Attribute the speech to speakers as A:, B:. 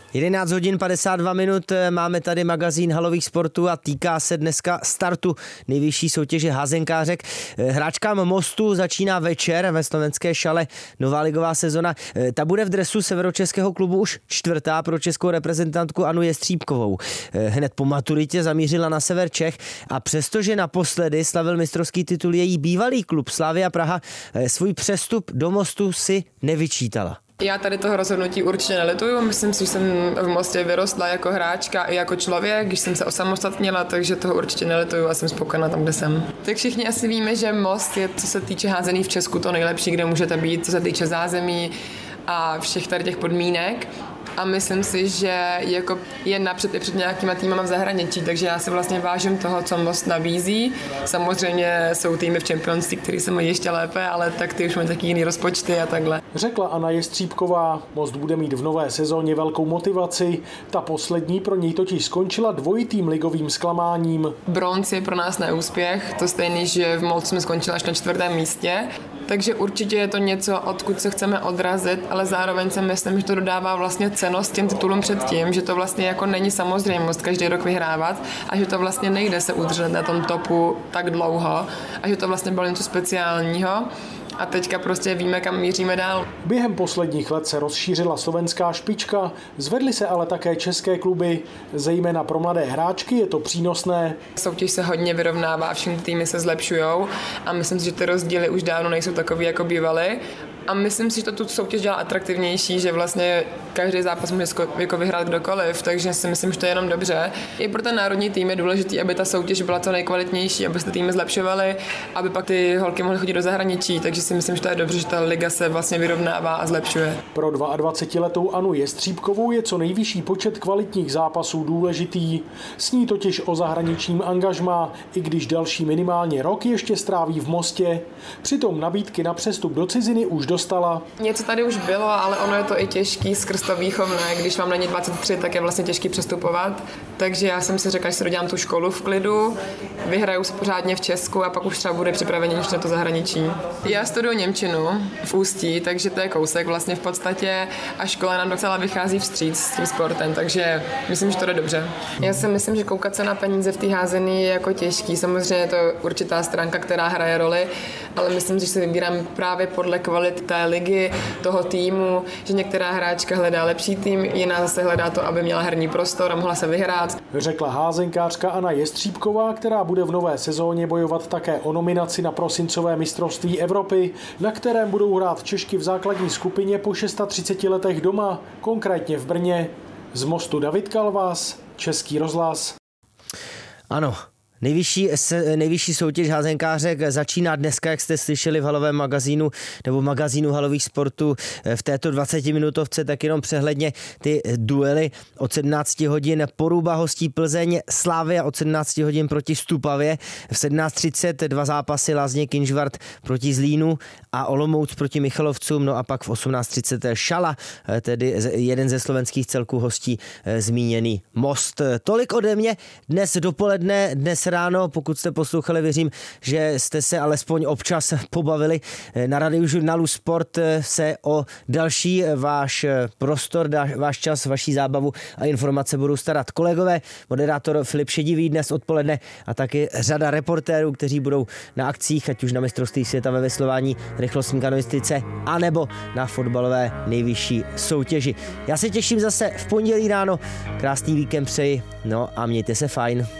A: 11 hodin 52 minut, máme tady magazín halových sportů a týká se dneska startu nejvyšší soutěže házenkářek. Hráčkám Mostu začíná večer ve slovenské Šale nová ligová sezona. Ta bude v dresu severočeského klubu už čtvrtá pro českou reprezentantku Anu Jestříbkovou. Hned po maturitě zamířila na sever Čech a přestože naposledy slavil mistrovský titul její bývalý klub Slavia Praha, svůj přestup do Mostu si nevyčítala.
B: Já tady toho rozhodnutí určitě nelituju. Myslím si, že jsem v Mostě vyrostla jako hráčka i jako člověk, když jsem se osamostatnila, takže toho určitě nelituju a jsem spokojená tam, kde jsem. Tak všichni asi víme, že Most je, co se týče házený v Česku, to nejlepší, kde můžete být, co se týče zázemí a všech tady těch podmínek. A myslím si, že je napřed i před nějakýma týmama v zahraničí, takže já si vlastně vážím toho, co Most nabízí. Samozřejmě jsou týmy v Championství, které se mají ještě lépe, ale tak ty už mají taky jiný rozpočty a takhle.
C: Řekla Anna Jestříbková, Most bude mít v nové sezóně velkou motivaci. Ta poslední pro něj totiž skončila dvojitým ligovým zklamáním.
B: Bronz je pro nás neúspěch, to stejný, že v Molcu jsme skončili až na 4. místě. Takže určitě je to něco, odkud se chceme odrazit, ale zároveň si myslím, že to dodává vlastně cenost těm titulům předtím, že to vlastně jako není samozřejmost každý rok vyhrávat a že to vlastně nejde se udržet na tom topu tak dlouho a že to vlastně bylo něco speciálního. A teďka prostě víme, kam míříme dál.
C: Během posledních let se rozšířila slovenská špička, zvedly se ale také české kluby. Zejména pro mladé hráčky je to přínosné.
B: Soutěž se hodně vyrovnává, všechny týmy se zlepšujou a myslím si, že ty rozdíly už dávno nejsou takový, jako bývaly. A myslím si, že to tu soutěž dělá atraktivnější, že vlastně každý zápas může jako vyhrát kdokoliv, takže si myslím, že to je jenom dobře. I pro ten národní tým je důležité, aby ta soutěž byla co nejkvalitnější, aby se ty týmy zlepšovaly, aby pak ty holky mohly chodit do zahraničí, takže si myslím, že to je dobře, že ta liga se vlastně vyrovnává a zlepšuje.
C: Pro 22letou Anu Jestříbkovou je co nejvyšší počet kvalitních zápasů důležitý. Sní totiž o zahraničním angažmá, i když další minimálně rok ještě stráví v Mostě. Přitom nabídky na přestup do ciziny už dostala.
B: Něco tady už bylo, ale ono je to i těžký skrz to výchovné. Když vám není 23, tak je vlastně těžký přestupovat. Takže já jsem si řekla, že si dodělám tu školu v klidu, vyhraju se pořádně v Česku a pak už třeba bude připravený na to zahraničí. Já studuju němčinu v Ústí, takže to je kousek vlastně v podstatě a škola nám docela vychází vstříc s tím sportem, takže myslím, že to jde dobře. Já si myslím, že koukat se na peníze v té házený je jako těžký. Samozřejmě je to určitá stránka, která hraje roli, ale myslím, že se vybírám právě podle kvality té ligy, toho týmu, že některá hráčka hledá lepší tým, jiná zase hledá to, aby měla herní prostor a mohla se vyhrát.
C: Řekla házenkářka Anna Jestříbková, která bude v nové sezóně bojovat také o nominaci na prosincové mistrovství Evropy, na kterém budou hrát Češky v základní skupině po 36 letech doma, konkrétně v Brně. Z Mostu David Kalvás, Český rozhlas.
A: Ano. Nejvyšší soutěž házenkářek začíná dneska, jak jste slyšeli v halovém magazínu nebo magazínu halových sportů v této 20-minutovce, tak jenom přehledně ty duely od 17 hodin Poruba hostí Plzeň, Slavia od 17 hodin proti Stupavě, v 17:30 dva zápasy Lázně Kynžvart proti Zlínu a Olomouc proti Michalovcům, no a pak v 18:30 Šala, tedy jeden ze slovenských celků hostí zmíněný Most. Tolik ode mě dnes dopoledne, dnes ráno, pokud jste poslouchali, věřím, že jste se alespoň občas pobavili. Na Radiožurnálu Sport se o další váš prostor, váš čas, vaší zábavu a informace budou starat kolegové, moderátor Filip Šedivý dnes odpoledne a taky řada reportérů, kteří budou na akcích, ať už na mistrovství světa ve veslování, rychlostní kanoistice, anebo na fotbalové nejvyšší soutěži. Já se těším zase v pondělí ráno, krásný víkend přeji, no a mějte se fajn.